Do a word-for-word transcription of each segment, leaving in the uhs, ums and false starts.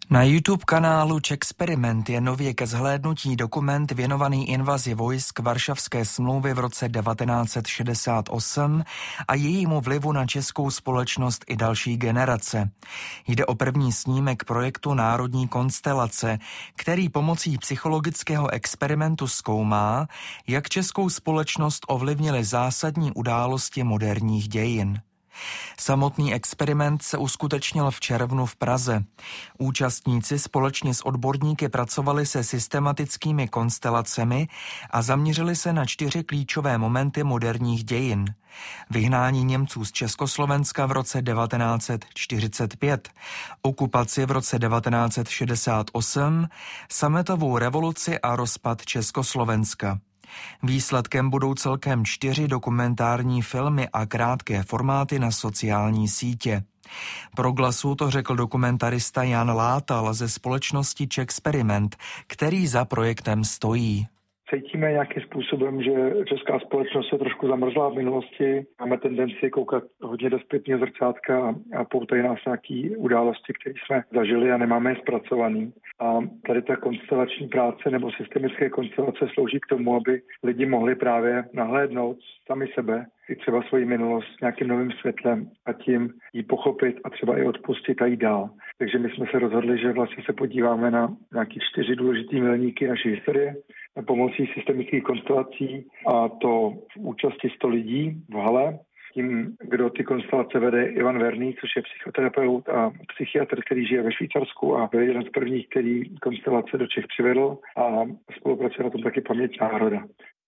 Na YouTube kanálu Czexperiment je nově ke zhlédnutí dokument věnovaný invazi vojsk Varšavské smlouvy v roce devatenáct set šedesát osm a jejímu vlivu na českou společnost i další generace. Jde o první snímek projektu Národní konstelace, který pomocí psychologického experimentu zkoumá, jak českou společnost ovlivnily zásadní události moderních dějin. Samotný experiment se uskutečnil v červnu v Praze. Účastníci společně s odborníky pracovali se systematickými konstelacemi a zaměřili se na čtyři klíčové momenty moderních dějin. Vyhnání Němců z Československa v roce devatenáct set čtyřicet pět, okupaci v roce devatenáct set šedesát osm, sametovou revoluci a rozpad Československa. Výsledkem budou celkem čtyři dokumentární filmy a krátké formáty na sociální sítě. Pro Glasu to řekl dokumentarista Jan Látal ze společnosti Czexperiment, který za projektem stojí. Cítíme nějakým způsobem, že česká společnost se trošku zamrzla v minulosti. Máme tendenci koukat hodně do zpětného zrcátka a poutají nás nějaké události, které jsme zažili a nemáme je zpracovaný. A tady ta konstelační práce nebo systemické konstelace slouží k tomu, aby lidi mohli právě nahlédnout sami sebe i třeba svoji minulost nějakým novým světlem a tím ji pochopit a třeba i odpustit a jít dál. Takže my jsme se rozhodli, že vlastně se podíváme na nějaké čtyři důležitý milníky naší historie pomocí systemických konstelací, a to v účasti sto lidí v hale. Tím, kdo ty konstelace vede, Ivan Verný, což je psychoterapeut a psychiatr, který žije ve Švýcarsku a byl jeden z prvních, který konstelace do Čech přivedl, a spolupracuje na tom taky Paměť národa.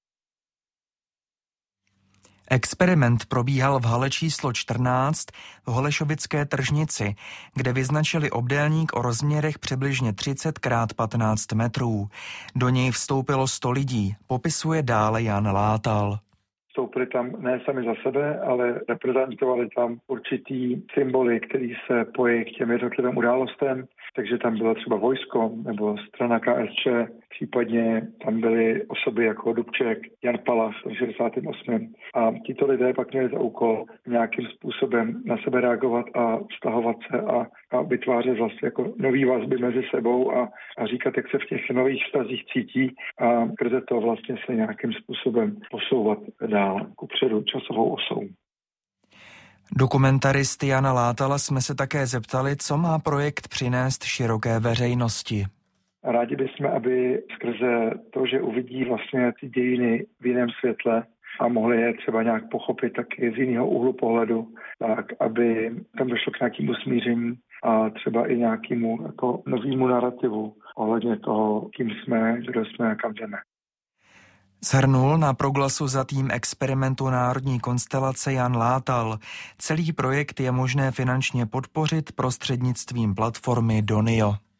Experiment probíhal v hale číslo čtrnáct v Holešovické tržnici, kde vyznačili obdélník o rozměrech přibližně třicet krát patnáct metrů. Do něj vstoupilo sto lidí, popisuje dále Jan Látal. Vstoupili tam ne sami za sebe, ale reprezentovali tam určitý symboly, který se pojí k těm jednotlivým událostem. Takže tam bylo třeba vojsko nebo strana K S Č, případně tam byly osoby jako Dubček, Jan Palach v šedesátém osmém A tito lidé pak měli za úkol nějakým způsobem na sebe reagovat a vztahovat se a, a vytvářet vlastně jako nový vazby mezi sebou a, a říkat, jak se v těch nových vztazích cítí a skrze to vlastně se nějakým způsobem posouvat dál kupředu časovou osou. Dokumentaristy Jana Látala jsme se také zeptali, co má projekt přinést široké veřejnosti. Rádi bychom, aby skrze to, že uvidí vlastně ty dějiny v jiném světle a mohli je třeba nějak pochopit taky z jiného úhlu pohledu, tak aby tam došlo k nějakému smíření a třeba i nějakému jako novému narrativu ohledně toho, kým jsme, kdo jsme a kam jdeme. Shrnul na Proglasu za tým experimentu Národní konstelace Jan Látal. Celý projekt je možné finančně podpořit prostřednictvím platformy Donio.